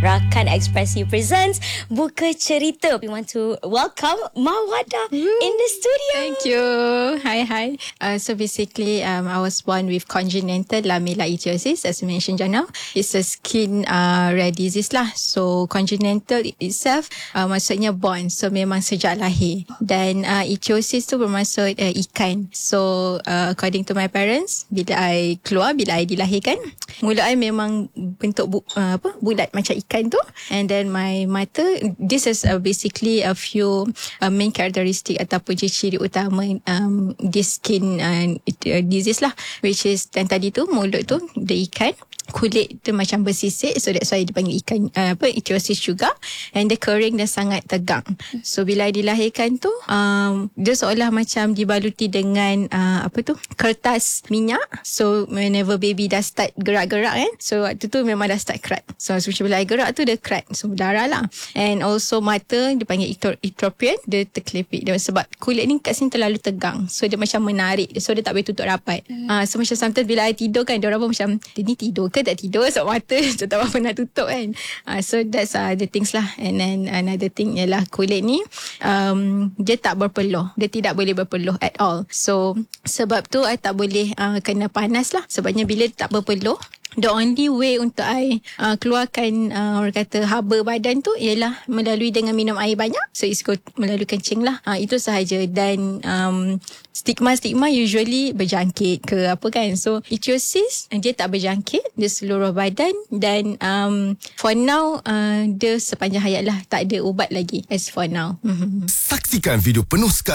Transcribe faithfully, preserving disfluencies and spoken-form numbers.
Rakan Ekspresi presents Buka Cerita. We want to welcome Mawada in the studio. Thank you. Hi, hi. Uh, so basically, um, I was born with congenital lamellar-ichthyosis, as mentioned just now. It's a skin uh, rare disease lah. So congenital itself uh, maksudnya born. So memang sejak lahir. Dan uh, ichthyosis tu bermaksud uh, ikan. So uh, according to my parents, bila I keluar, bila I dilahirkan, mulut I memang bentuk bu, uh, apa bulat macam ikan tu. And then my mata, this is uh, basically a few uh, main characteristic ataupun ciri utama um, this skin uh, disease lah, which is yang tadi tu mulut tu dia ikan, kulit tu macam bersisik, so that's why dipanggil ikan uh, apa ichthyosis juga. And dia kering dan sangat tegang. So bila dilahirkan tu um, dia seolah macam dibaluti dengan uh, apa tu kertas minyak. So whenever baby dah start gerak-gerak kan, so waktu tu memang dah start crack. So macam bila I gerak tu dia crack, so darah lah. And also mata dipanggil ectropion, dia terkelipik dia sebab kulit ni kat sini terlalu tegang, so dia macam menarik, so dia tak boleh tutup rapat. hmm. uh, So macam sometimes bila I tidur kan, diorang pun macam dia ni tidur ke tak tidur sebab mata macam tak apa nak tutup kan. uh, So that's uh, the things lah. And then another thing ialah kulit ni um, dia tak berpeluh, dia tidak boleh berpeluh at all. So sebab tu I tak boleh uh, kena panas lah. Sebabnya bila tak berpeluh, the only way untuk I uh, keluarkan uh, orang kata haba badan tu ialah melalui dengan minum air banyak. So it's go melalui kencing lah. uh, Itu sahaja. Dan um, stigma-stigma usually berjangkit ke apa kan. So ichthyosis dia tak berjangkit, dia seluruh badan. Dan um, for now uh, dia sepanjang hayat lah, tak ada ubat lagi as for now. Saksikan video penuh sekali